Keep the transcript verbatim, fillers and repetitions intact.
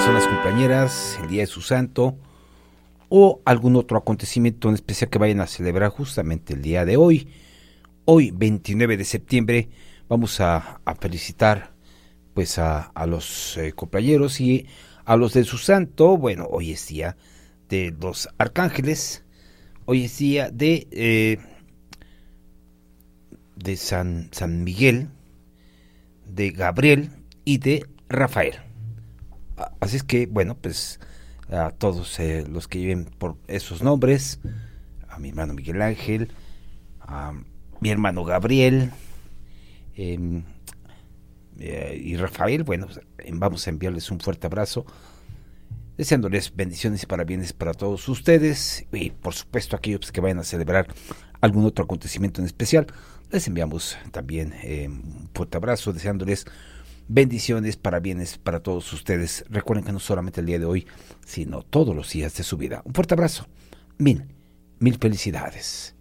personas cumpleañeras, el día de su santo o algún otro acontecimiento en especial que vayan a celebrar justamente el día de hoy. Hoy, veintinueve de septiembre, vamos a, a felicitar pues a, a los eh, cumpleañeros y a los de su santo. Bueno, hoy es día de los arcángeles, hoy es día de, eh, de San, San Miguel, de Gabriel y de Rafael. Así es que, bueno, pues a todos eh, los que lleven por esos nombres, a mi hermano Miguel Ángel, a mi hermano Gabriel eh, eh, y Rafael, bueno, pues, vamos a enviarles un fuerte abrazo, deseándoles bendiciones y parabienes para todos ustedes, y por supuesto a aquellos que vayan a celebrar algún otro acontecimiento en especial, les enviamos también eh, un fuerte abrazo, deseándoles bendiciones, parabienes para todos ustedes. Recuerden que no solamente el día de hoy, sino todos los días de su vida. Un fuerte abrazo. Mil, mil felicidades.